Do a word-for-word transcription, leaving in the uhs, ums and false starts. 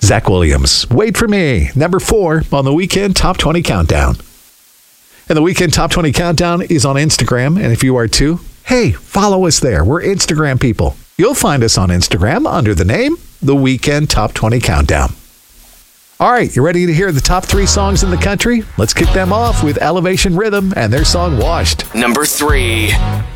Zach Williams, Wait for Me, number four on the Weekend Top twenty Countdown. And the Weekend Top twenty Countdown is on Instagram, and if you are too, hey, follow us there. We're Instagram people. You'll find us on Instagram under the name The Weekend Top twenty Countdown. All right, you ready to hear the top three songs in the country? Let's kick them off with Elevation Rhythm and their song Washed. Number three.